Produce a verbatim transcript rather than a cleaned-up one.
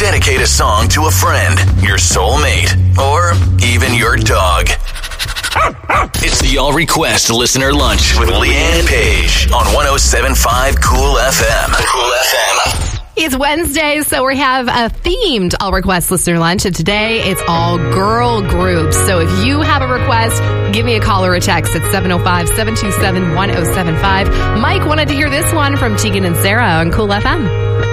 Dedicate a song to a friend, your soulmate, or even your dog. It's the All Request Listener Lunch with Leanne Page on one oh seven point five Cool F M. Cool F M. It's Wednesday, so we have a themed All Request Listener Lunch, and today it's all girl groups. So if you have a request, give me a call or a text at seven oh five, seven two seven, one oh seven five. Mike wanted to hear this one from Tegan and Sarah on Cool F M.